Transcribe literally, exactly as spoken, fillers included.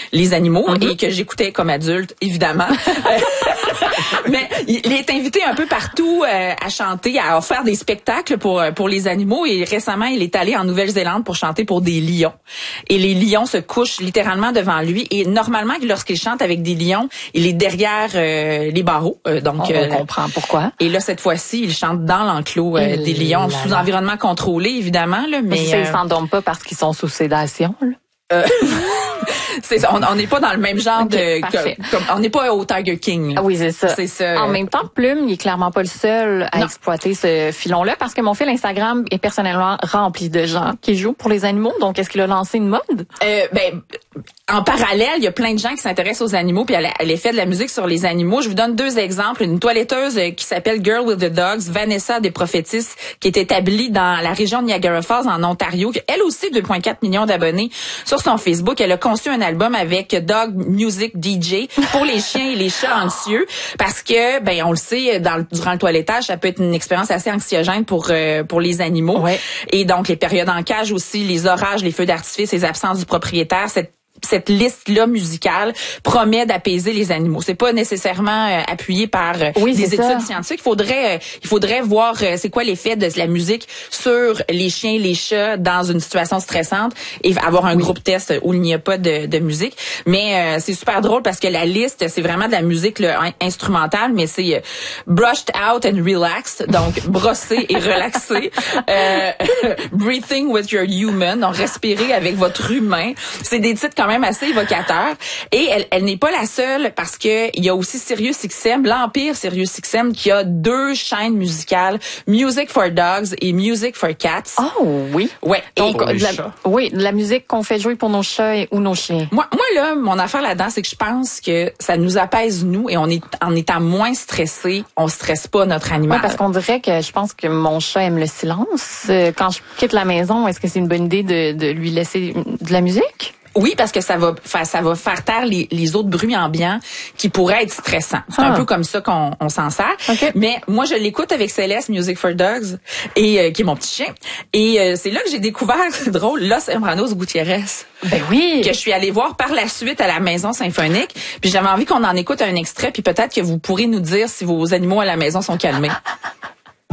les animaux Mm-hmm. et que j'écoutais comme adulte, évidemment. Mais il est invité un peu partout euh, à chanter, à faire des spectacles pour pour les animaux. Et récemment, il est allé en Nouvelle-Zélande pour chanter pour des lions. Et les lions se couchent littéralement devant lui. Et normalement, lorsqu'il chante avec des lions, il est derrière euh, les barreaux. Euh, donc, on, euh, on comprend pourquoi. Et là, cette fois-ci, il chante dans l'enclos euh, des lions, là sous là. environnement contrôlé, évidemment. Là, mais Mais ça, euh, ils s'endorment pas parce qu'ils sont sous sédation, là. Euh, c'est ça, on n'est pas dans le même genre Okay, de parfait. comme, comme- on n'est pas au Tiger King. Ah oui, c'est ça. C'est ça. En même temps, Plume, il est clairement pas le seul à Non. exploiter ce filon-là parce que mon fil Instagram est personnellement rempli de gens qui jouent pour les animaux. Donc, est-ce qu'il a lancé une mode? Euh, ben, en parallèle, il y a plein de gens qui s'intéressent aux animaux puis à la- à l'effet de la musique sur les animaux. Je vous donne deux exemples. Une toiletteuse euh, qui s'appelle Girl with the Dogs, Vanessa des Prophétis, qui est établie dans la région de Niagara Falls, en Ontario. Elle aussi, deux virgule quatre millions d'abonnés sur son Facebook. Elle a conçu un album avec Dog Music D J pour les chiens et les chats anxieux parce que, ben, on le sait, dans, le- durant le toilettage, ça peut être une expérience assez anxiogène pour euh, pour les animaux. Ouais. Et donc, les périodes en cage aussi, les orages, les feux d'artifice, les absences du propriétaire, cette cette liste-là musicale promet d'apaiser les animaux. C'est pas nécessairement euh, appuyé par euh, Oui, des c'est études ça. scientifiques. Il faudrait, euh, il faudrait voir euh, c'est quoi l'effet de la musique sur les chiens, les chats dans une situation stressante et avoir un Oui. groupe test où il n'y a pas de, de musique. Mais euh, c'est super drôle parce que la liste, c'est vraiment de la musique là, in- instrumentale, mais c'est euh, brushed out and relaxed, donc brossé et relaxé. Euh, breathing with your human, donc respirer avec votre humain. C'est des titres quand même assez évocateurs. Et elle, elle n'est pas la seule parce que il y a aussi Sirius X M, l'Empire Sirius X M, qui a deux chaînes musicales, Music for Dogs et Music for Cats. Oh oui. Ouais. Donc, Et- de la, oui, de la musique qu'on fait jouer pour nos chats et, ou nos chiens. Moi, moi là, mon affaire là-dedans, c'est que je pense que ça nous apaise nous et on est en étant moins stressé, on stresse pas notre Oui, animal. parce qu'on dirait que je pense que mon chat aime le silence. Euh, Quand je quitte la maison, est-ce que c'est une bonne idée de, de lui laisser de la musique? Oui, parce que ça va fa- ça va faire taire les, les autres bruits ambiants qui pourraient être stressants. C'est Ah. un peu comme ça qu'on on s'en sert. Okay. Mais moi, je l'écoute avec Céleste, Music for Dogs, et euh, qui est mon petit chien. Et euh, c'est là que j'ai découvert, c'est drôle, Los Embranos Gutiérrez. Ben oui. Que je suis allée voir par la suite à la Maison Symphonique. Puis j'avais envie qu'on en écoute un extrait, puis peut-être que vous pourrez nous dire si vos animaux à la maison sont calmés.